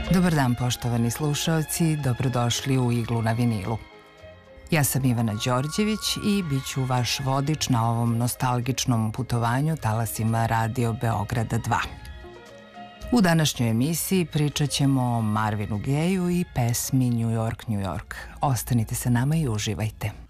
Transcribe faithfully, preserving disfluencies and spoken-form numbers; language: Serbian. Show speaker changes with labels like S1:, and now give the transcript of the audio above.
S1: Dobar dan, poštovani slušaoci, dobrodošli u Iglu na vinilu. Ja sam Ivana Đorđević i bit ću vaš vodič na ovom nostalgičnom putovanju talasima Radio Beograda dva. U današnjoj emisiji pričat ćemo o Marvinu Gayu i pesmi New York, New York. Ostanite sa nama i uživajte.